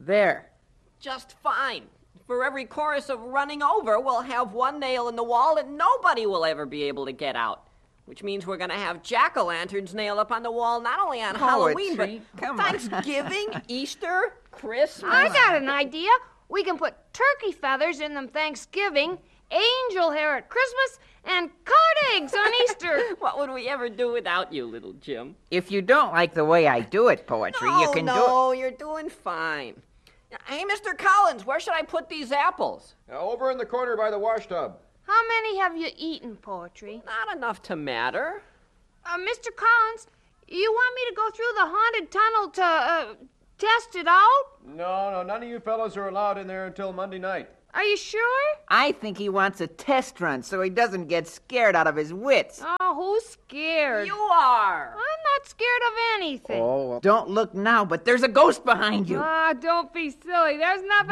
There. Just fine. For every chorus of running over, we'll have one nail in the wall that nobody will ever be able to get out. Which means we're going to have jack-o'-lanterns nailed up on the wall not only on Halloween, but Thanksgiving, Easter, Christmas. I got an idea. We can put turkey feathers in them Thanksgiving, angel hair at Christmas, and cod eggs on Easter. What would we ever do without you, little Jim? If you don't like the way I do it, Poetry, you can do it. No, you're doing fine. Hey, Mr. Collins, where should I put these apples? Over in the corner by the wash tub. How many have you eaten, Poetry? Not enough to matter. Mr. Collins, you want me to go through the haunted tunnel to, test it out? No, none of you fellows are allowed in there until Monday night. Are you sure? I think he wants a test run so he doesn't get scared out of his wits. Oh, who's scared? You are. I'm not scared of anything. Oh, well, don't look now, but there's a ghost behind you. Ah, don't be silly. There's nothing...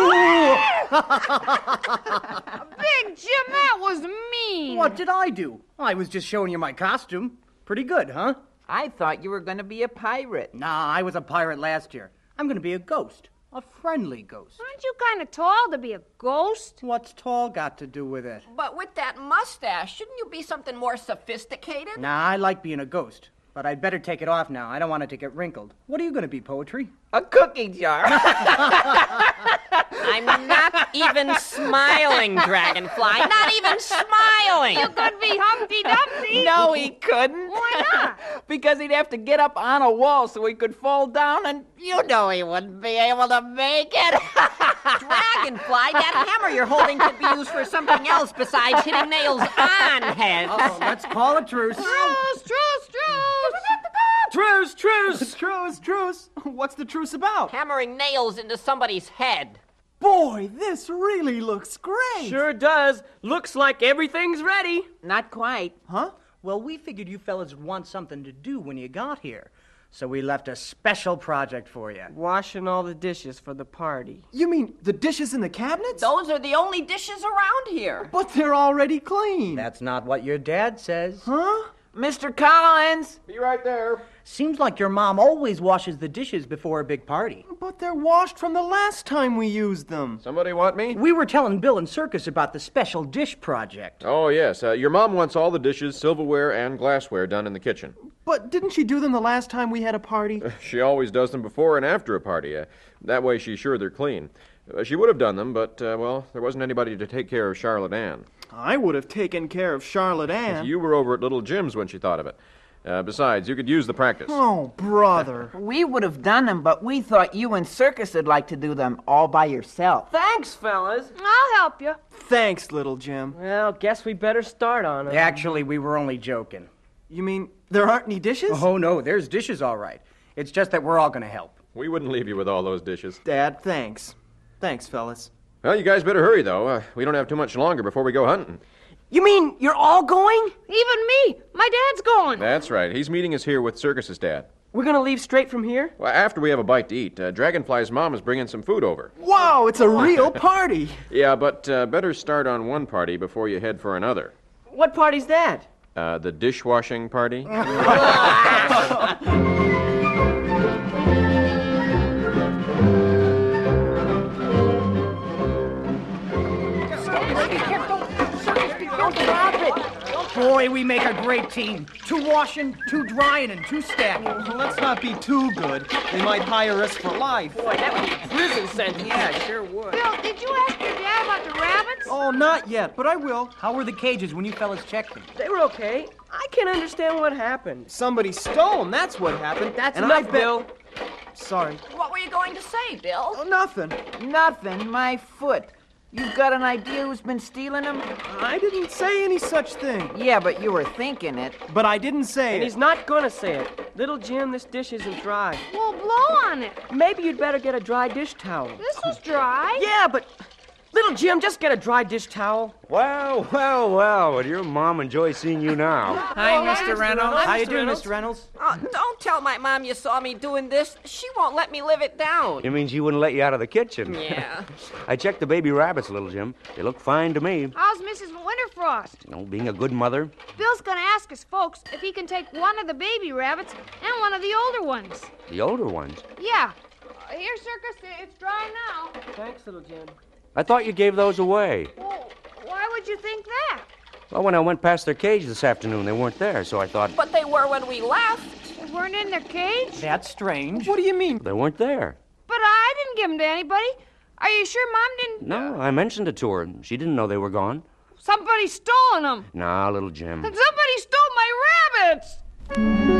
Big Jim, that was mean. What did I do? I was just showing you my costume. Pretty good, huh? I thought you were going to be a pirate. Nah, I was a pirate last year. I'm going to be a ghost. A friendly ghost. Aren't you kind of tall to be a ghost? What's tall got to do with it? But with that mustache, shouldn't you be something more sophisticated? Nah, I like being a ghost. But I'd better take it off now. I don't want it to get wrinkled. What are you going to be, Poetry? A cookie jar. I'm not even smiling, Dragonfly. Not even smiling. You could be Humpty Dumpty. No, he couldn't. Why not? Because he'd have to get up on a wall so he could fall down, and you know he wouldn't be able to make it. Dragonfly, that hammer you're holding could be used for something else besides hitting nails on heads. Oh, let's call a truce. Truce, truce, truce. Truce, truce. Truce, truce. What's the truce about? Hammering nails into somebody's head. Boy, this really looks great. Sure does. Looks like everything's ready. Not quite. Huh? Well, we figured you fellas would want something to do when you got here. So we left a special project for you. Washing all the dishes for the party. You mean the dishes in the cabinets? Those are the only dishes around here. But they're already clean. That's not what your dad says. Huh? Mr. Collins! Be right there. Seems like your mom always washes the dishes before a big party. But they're washed from the last time we used them. Somebody want me? We were telling Bill and Circus about the special dish project. Oh, yes. Your mom wants all the dishes, silverware, and glassware done in the kitchen. But didn't she do them the last time we had a party? She always does them before and after a party. That way she's sure they're clean. She would have done them, but, well, there wasn't anybody to take care of Charlotte Ann. I would have taken care of Charlotte Ann. You were over at Little Jim's when she thought of it. Besides, you could use the practice. Oh, brother. We would have done them, but we thought you and Circus would like to do them all by yourself. Thanks, fellas. I'll help you. Thanks, Little Jim. Well, guess we better start on it. Actually, we were only joking. You mean there aren't any dishes? Oh, no, there's dishes all right. It's just that we're all going to help. We wouldn't leave you with all those dishes. Dad, thanks. Thanks, fellas. Well, you guys better hurry, though. We don't have too much longer before we go hunting. You mean you're all going? Even me. My dad's going. That's right. He's meeting us here with Circus's dad. We're gonna leave straight from here? Well, after we have a bite to eat, Dragonfly's mom is bringing some food over. Wow, it's a real party. Yeah, but better start on one party before you head for another. What party's that? The dishwashing party. Boy, we make a great team. 2 washing, 2 drying, and 2 stacking. Well, let's not be too good. They might hire us for life. Boy, that would be prison sentence. Yeah, sure would. Bill, did you ask your dad about the rabbits? Oh, not yet, but I will. How were the cages when you fellas checked them? They were okay. I can't understand what happened. Somebody stole them, that's what happened. That's and enough, Bill. Sorry. What were you going to say, Bill? Oh, nothing. Nothing, my foot. You've got an idea who's been stealing them? I didn't say any such thing. Yeah, but you were thinking it. But I didn't say And it. he's not gonna say it. Little Jim, this dish isn't dry. Well, blow on it. Maybe you'd better get a dry dish towel. This was dry. Yeah, but... Little Jim, just get a dry dish towel. Well, would your mom enjoy seeing you now? Hi, Mr. Reynolds. How you Mr. doing, Reynolds? Mr. Reynolds? Oh, don't tell my mom you saw me doing this. She won't let me live it down. It means she wouldn't let you out of the kitchen. Yeah. I checked the baby rabbits, Little Jim. They look fine to me. How's Mrs. Winterfrost? You know, being a good mother. Bill's gonna ask his folks if he can take one of the baby rabbits and one of the older ones. The older ones. Yeah. here, Circus. It's dry now. Thanks, little Jim. I thought you gave those away. Well, why would you think that? Well, when I went past their cage this afternoon, they weren't there, so I thought But they were when we left. They weren't in their cage? That's strange. What do you mean? they weren't there. But I didn't give them to anybody. Are you sure Mom didn't? No, I mentioned it to her. She didn't know they were gone. Somebody stolen them. Nah, little Jim. And somebody stole my rabbits.